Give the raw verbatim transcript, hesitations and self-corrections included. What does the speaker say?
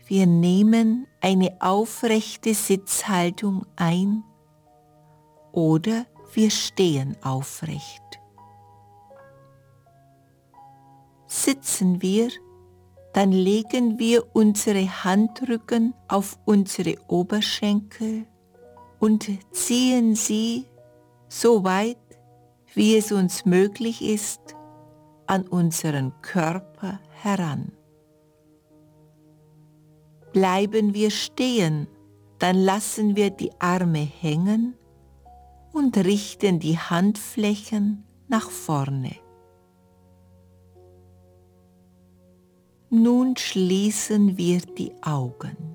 Wir nehmen eine aufrechte Sitzhaltung ein oder wir stehen aufrecht. Sitzen wir, dann legen wir unsere Handrücken auf unsere Oberschenkel und ziehen sie so weit, wie es uns möglich ist, an unseren Körper heran. Bleiben wir stehen, dann lassen wir die Arme hängen und richten die Handflächen nach vorne. Nun schließen wir die Augen.